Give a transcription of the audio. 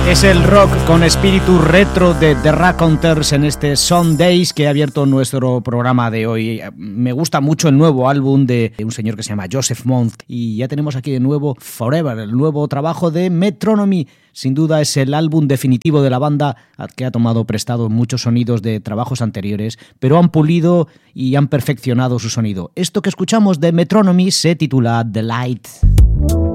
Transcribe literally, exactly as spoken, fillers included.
Es el rock con espíritu retro de The Raconteurs en este Sundays que ha abierto nuestro programa de hoy. Me gusta mucho el nuevo álbum de un señor que se llama Joseph Month y ya tenemos aquí de nuevo Forever, el nuevo trabajo de Metronomy. Sin duda es el álbum definitivo de la banda que ha tomado prestado muchos sonidos de trabajos anteriores, pero han pulido y han perfeccionado su sonido. Esto que escuchamos de Metronomy se titula The Light.